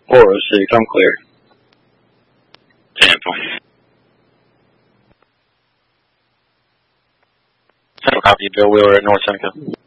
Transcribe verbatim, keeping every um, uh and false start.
four oh six, I'm clear. Tampa. Copy, Bill Wheeler at North Seneca.